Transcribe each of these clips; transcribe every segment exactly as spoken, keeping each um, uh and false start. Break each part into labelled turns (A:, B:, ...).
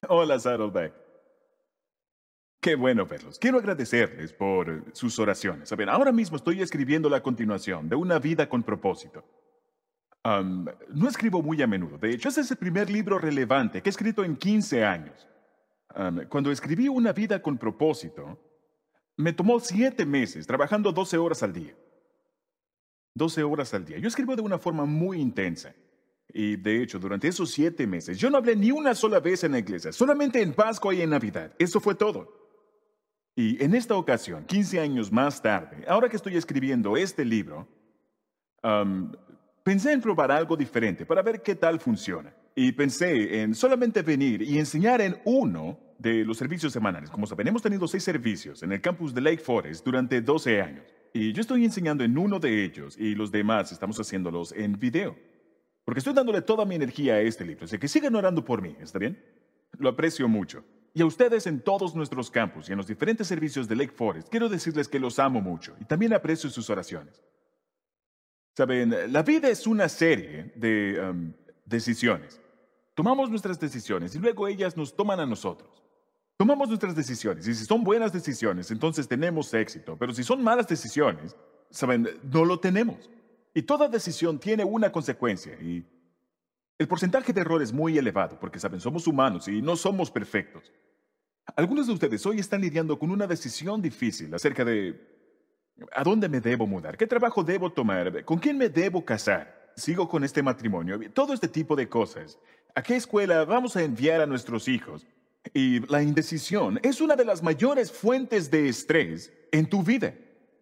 A: Hola, Saddleback. Qué bueno verlos. Quiero agradecerles por eh, sus oraciones. Saben, ahora mismo estoy escribiendo la continuación de Una vida con propósito. Am, no escribo muy a menudo. De hecho, ese es el primer libro relevante que he escrito en quince años. Am, cuando escribí Una vida con propósito, me tomó siete meses trabajando doce horas al día. doce horas al día. Yo escribo de una forma muy intensa. Y de hecho, durante esos siete meses, yo no hablé ni una sola vez en la iglesia, solamente en Pascua y en Navidad. Eso fue todo. Y en esta ocasión, quince años más tarde, ahora que estoy escribiendo este libro, am, pensé en probar algo diferente para ver qué tal funciona. Y pensé en solamente venir y enseñar en uno de los servicios semanales. Como saben, hemos tenido seis servicios en el campus de Lake Forest durante doce años. Y yo estoy enseñando en uno de ellos y los demás estamos haciéndolos en video. Porque estoy dándole toda mi energía a este libro. Así que sigan orando por mí, ¿está bien? Lo aprecio mucho. Y a ustedes en todos nuestros campus y en los diferentes servicios de Lake Forest, quiero decirles que los amo mucho y también aprecio sus oraciones. Saben, la vida es una serie de um, decisiones. Tomamos nuestras decisiones y luego ellas nos toman a nosotros. Tomamos nuestras decisiones y si son buenas decisiones, entonces tenemos éxito. Pero si son malas decisiones, saben, no lo tenemos. Y toda decisión tiene una consecuencia y el porcentaje de error es muy elevado porque, saben, somos humanos y no somos perfectos. Algunos de ustedes hoy están lidiando con una decisión difícil acerca de a dónde me debo mudar, qué trabajo debo tomar, con quién me debo casar, sigo con este matrimonio, todo este tipo de cosas. ¿A qué escuela vamos a enviar a nuestros hijos? Y la indecisión es una de las mayores fuentes de estrés en tu vida.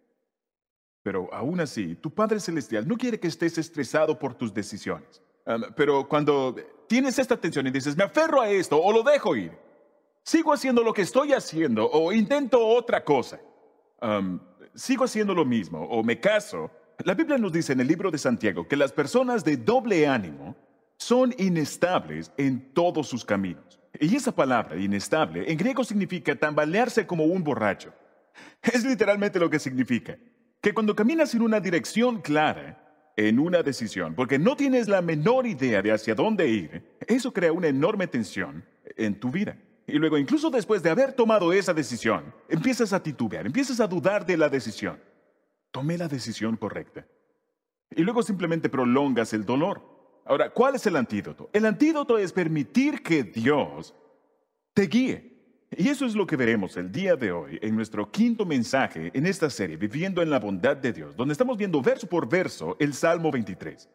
A: Pero aún así, tu Padre Celestial no quiere que estés estresado por tus decisiones. Um, pero cuando tienes esta tensión y dices, me aferro a esto o lo dejo ir, sigo haciendo lo que estoy haciendo o intento otra cosa, um, sigo haciendo lo mismo o me caso. La Biblia nos dice en el libro de Santiago que las personas de doble ánimo son inestables en todos sus caminos. Y esa palabra, inestable, en griego significa tambalearse como un borracho. Es literalmente lo que significa. Que cuando caminas en una dirección clara, en una decisión, porque no tienes la menor idea de hacia dónde ir, eso crea una enorme tensión en tu vida. Y luego, incluso después de haber tomado esa decisión, empiezas a titubear, empiezas a dudar de la decisión. Tomé la decisión correcta. Y luego simplemente prolongas el dolor. Ahora, ¿cuál es el antídoto? El antídoto es permitir que Dios te guíe. Y eso es lo que veremos el día de hoy en nuestro quinto mensaje en esta serie, Viviendo en la Bondad de Dios, donde estamos viendo verso por verso el Salmo veintitrés.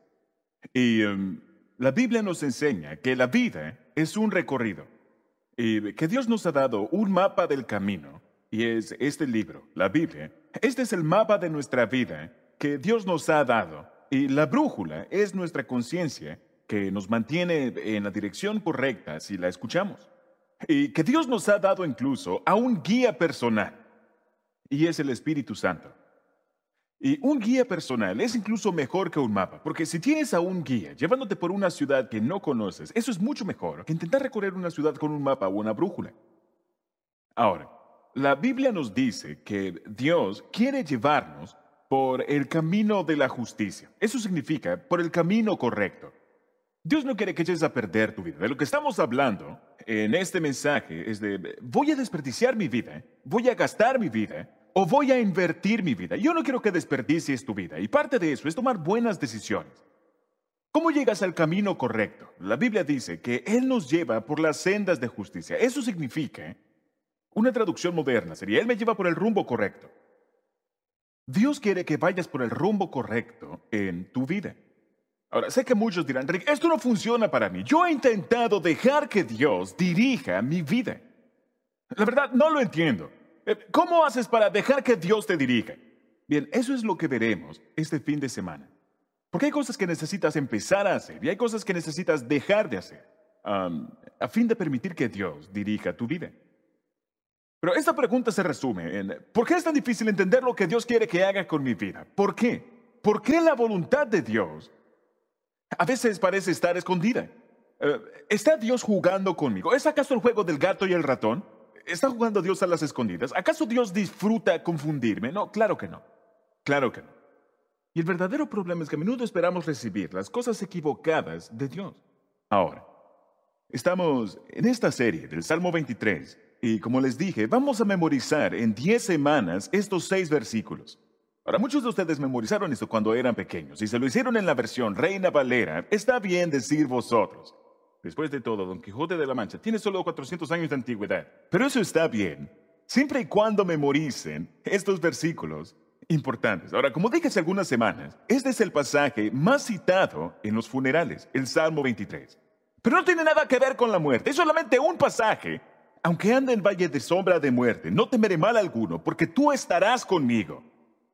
A: Y um, la Biblia nos enseña que la vida es un recorrido y que Dios nos ha dado un mapa del camino, y es este libro, la Biblia. Este es el mapa de nuestra vida que Dios nos ha dado, y la brújula es nuestra conciencia que nos mantiene en la dirección correcta si la escuchamos. Y que Dios nos ha dado incluso a un guía personal, y es el Espíritu Santo. Y un guía personal es incluso mejor que un mapa, porque si tienes a un guía llevándote por una ciudad que no conoces, eso es mucho mejor que intentar recorrer una ciudad con un mapa o una brújula. Ahora, la Biblia nos dice que Dios quiere llevarnos por el camino de la justicia. Eso significa por el camino correcto. Dios no quiere que eches a perder tu vida. De lo que estamos hablando en este mensaje es de, voy a desperdiciar mi vida, voy a gastar mi vida o voy a invertir mi vida. Yo no quiero que desperdicies tu vida y parte de eso es tomar buenas decisiones. ¿Cómo llegas al camino correcto? La Biblia dice que Él nos lleva por las sendas de justicia. Eso significa, una traducción moderna sería, Él me lleva por el rumbo correcto. Dios quiere que vayas por el rumbo correcto en tu vida. Ahora, sé que muchos dirán, Rick, esto no funciona para mí. Yo he intentado dejar que Dios dirija mi vida. La verdad, no lo entiendo. Eh, ¿Cómo haces para dejar que Dios te dirija? Bien, eso es lo que veremos este fin de semana. Porque hay cosas que necesitas empezar a hacer y hay cosas que necesitas dejar de hacer um, a fin de permitir que Dios dirija tu vida. Pero esta pregunta se resume en, ¿por qué es tan difícil entender lo que Dios quiere que haga con mi vida? ¿Por qué? ¿Por qué la voluntad de Dios a veces parece estar escondida? Uh, ¿Está Dios jugando conmigo? ¿Es acaso el juego del gato y el ratón? ¿Está jugando Dios a las escondidas? ¿Acaso Dios disfruta confundirme? No, claro que no. Claro que no. Y el verdadero problema es que a menudo esperamos recibir las cosas equivocadas de Dios. Ahora, Estamos en esta serie del Salmo veintitrés y como les dije, vamos a memorizar en diez semanas estos seis versículos. Ahora, muchos de ustedes memorizaron esto cuando eran pequeños y se lo hicieron en la versión Reina Valera. Está bien decir vosotros. Después de todo, Don Quijote de la Mancha tiene solo cuatrocientos años de antigüedad. Pero eso está bien, siempre y cuando memoricen estos versículos importantes. Ahora, como dije hace algunas semanas, este es el pasaje más citado en los funerales, el Salmo veintitrés. Pero no tiene nada que ver con la muerte, es solamente un pasaje. Aunque ande en valle de sombra de muerte, no temeré mal alguno, porque tú estarás conmigo.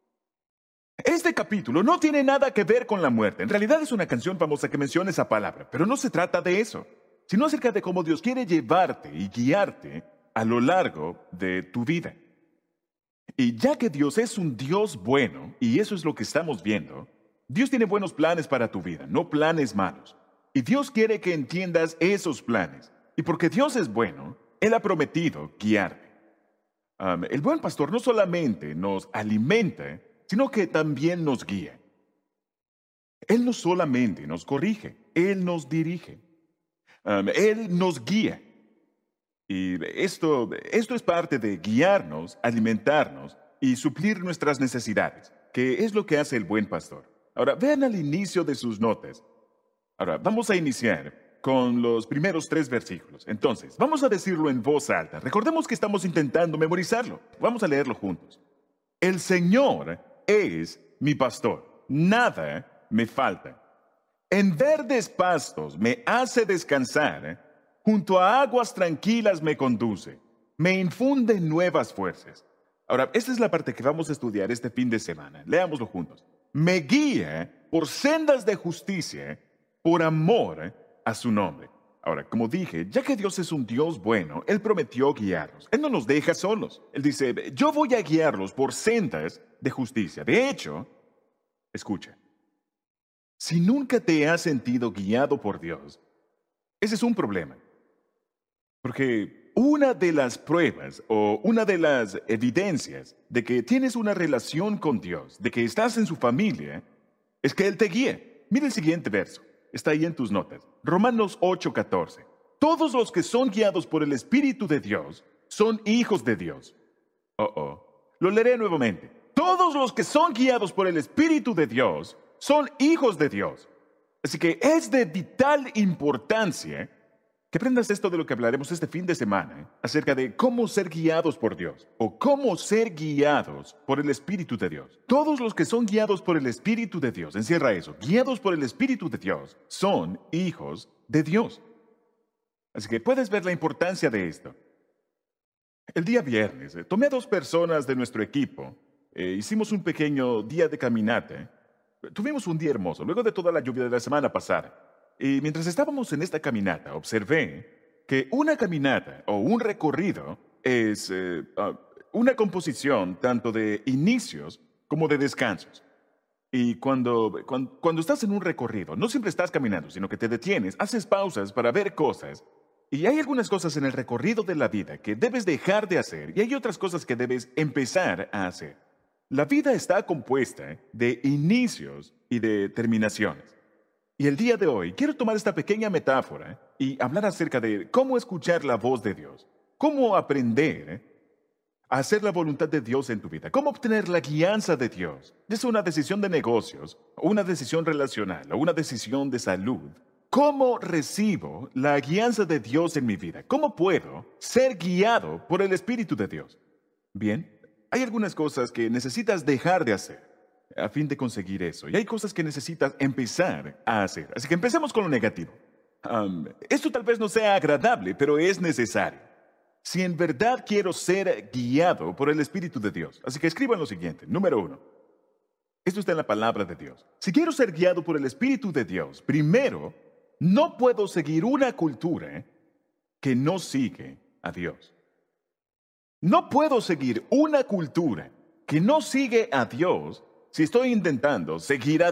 A: Este capítulo no tiene nada que ver con la muerte. En realidad es una canción famosa que menciona esa palabra, pero no se trata de eso, sino acerca de cómo Dios quiere llevarte y guiarte a lo largo de tu vida. Y ya que Dios es un Dios bueno, y eso es lo que estamos viendo, Dios tiene buenos planes para tu vida, no planes malos. Y Dios quiere que entiendas esos planes. Y porque Dios es bueno, Él ha prometido guiarte. Um, el buen pastor no solamente nos alimenta, sino que también nos guía. Él no solamente nos corrige, Él nos dirige. Um, él nos guía. Y esto, esto es parte de guiarnos, alimentarnos y suplir nuestras necesidades, que es lo que hace el buen pastor. Ahora, vean al inicio de sus notas. Ahora, vamos a iniciar con los primeros tres versículos. Entonces, vamos a decirlo en voz alta. Recordemos que estamos intentando memorizarlo. Vamos a leerlo juntos. El Señor es mi pastor. Nada me falta. En verdes pastos me hace descansar. Junto a aguas tranquilas me conduce. Me infunde nuevas fuerzas. Ahora, esta es la parte que vamos a estudiar este fin de semana. Leámoslo juntos. Me guía por sendas de justicia, por amor a su nombre. Ahora, como dije, ya que Dios es un Dios bueno, Él prometió guiarnos. Él no nos deja solos. Él dice, yo voy a guiarlos por sendas de justicia. De hecho, escucha, si nunca te has sentido guiado por Dios, ese es un problema. Porque una de las pruebas o una de las evidencias de que tienes una relación con Dios, de que estás en su familia, es que Él te guía. Mira el siguiente verso. Está ahí en tus notas. Romanos ocho catorce. Todos los que son guiados por el Espíritu de Dios son hijos de Dios. Oh, oh. Lo leeré nuevamente. Todos los que son guiados por el Espíritu de Dios son hijos de Dios. Así que es de vital importancia que aprendas esto de lo que hablaremos este fin de semana, ¿eh? Acerca de cómo ser guiados por Dios o cómo ser guiados por el Espíritu de Dios. Todos los que son guiados por el Espíritu de Dios, encierra eso, guiados por el Espíritu de Dios, son hijos de Dios. Así que puedes ver la importancia de esto. El día viernes, eh, tomé a dos personas de nuestro equipo, eh, hicimos un pequeño día de caminata. Tuvimos un día hermoso, luego de toda la lluvia de la semana pasada. Y mientras estábamos en esta caminata, observé que una caminata o un recorrido es eh, uh, una composición tanto de inicios como de descansos. Y cuando, cuando, cuando estás en un recorrido, no siempre estás caminando, sino que te detienes, haces pausas para ver cosas. Y hay algunas cosas en el recorrido de la vida que debes dejar de hacer y hay otras cosas que debes empezar a hacer. La vida está compuesta de inicios y de terminaciones. Y el día de hoy quiero tomar esta pequeña metáfora y hablar acerca de cómo escuchar la voz de Dios, cómo aprender a hacer la voluntad de Dios en tu vida, cómo obtener la guianza de Dios. Es una decisión de negocios, o una decisión relacional, o una decisión de salud. ¿Cómo recibo la guianza de Dios en mi vida? ¿Cómo puedo ser guiado por el Espíritu de Dios? Bien, hay algunas cosas que necesitas dejar de hacer a fin de conseguir eso. Y hay cosas que necesitas empezar a hacer. Así que empecemos con lo negativo. Um, esto tal vez no sea agradable, pero es necesario. Si en verdad quiero ser guiado por el Espíritu de Dios. Así que escriban lo siguiente. Número uno. Esto está en la palabra de Dios. Si quiero ser guiado por el Espíritu de Dios, primero, no puedo seguir una cultura que no sigue a Dios. No puedo seguir una cultura que no sigue a Dios si estoy intentando seguir a